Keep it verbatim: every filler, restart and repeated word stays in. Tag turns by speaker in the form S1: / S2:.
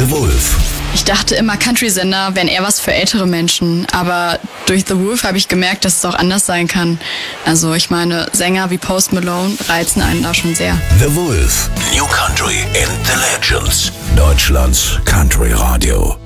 S1: The Wolf.
S2: Ich dachte immer, Country-Sender wären eher was für ältere Menschen, aber durch The Wolf habe ich gemerkt, dass es auch anders sein kann. Also ich meine, Sänger wie Post Malone reizen einen da schon sehr.
S1: The Wolf. New Country and the Legends. Deutschlands Country Radio.